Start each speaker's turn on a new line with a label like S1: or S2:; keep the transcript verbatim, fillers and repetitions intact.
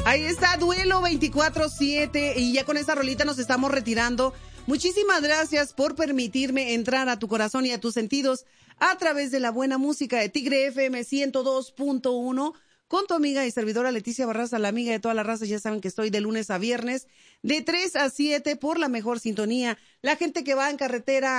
S1: Ahí está, Duelo veinticuatro siete, y ya con esta rolita nos estamos retirando. Muchísimas gracias por permitirme entrar a tu corazón y a tus sentidos a través de la buena música de Tigre F M ciento dos punto uno con tu amiga y servidora Leticia Barraza, la amiga de todas las razas. Ya saben que estoy de lunes a viernes de tres a siete por la mejor sintonía. La gente que va en carretera